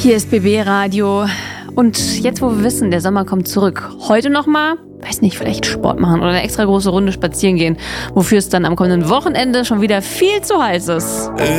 Hier ist BB Radio. Und jetzt, wo wir wissen, der Sommer kommt zurück, heute nochmal, weiß nicht, vielleicht Sport machen oder eine extra große Runde spazieren gehen, wofür es dann am kommenden Wochenende schon wieder viel zu heiß ist.